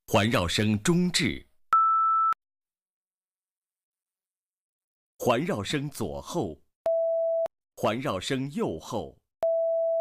环绕声中置，环绕声左后，环绕声右后。